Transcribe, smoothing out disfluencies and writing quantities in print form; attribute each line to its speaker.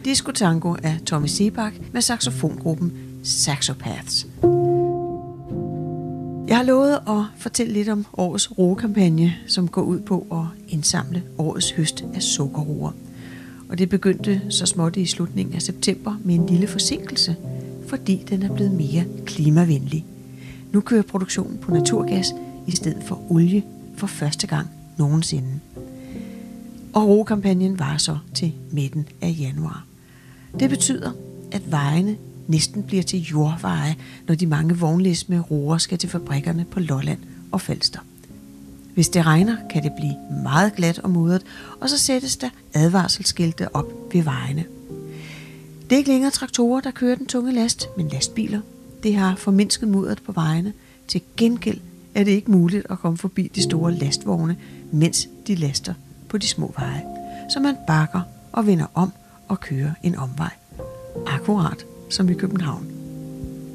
Speaker 1: Disco Tango af Tommy Sebak med saxofongruppen Saxopaths. Jeg har lovet at fortælle lidt om årets roekampagne, som går ud på at indsamle årets høst af sukkerroer. Og det begyndte så småt i slutningen af september med en lille forsinkelse, fordi den er blevet mere klimavenlig. Nu kører produktionen på naturgas i stedet for olie for første gang nogensinde. Og roekampagnen varer så til midten af januar. Det betyder, at vejene næsten bliver til jordveje, når de mange vognlæs med roer skal til fabrikkerne på Lolland og Falster. Hvis det regner, kan det blive meget glat og mudret, og så sættes der advarselsskilte op ved vejene. Det er ikke længere traktorer, der kører den tunge last, men lastbiler. Det har formindsket mudderet på vejene. Til gengæld er det ikke muligt at komme forbi de store lastvogne, mens de laster på de små veje. Så man bakker og vender om og kører en omvej. Akkurat som i København.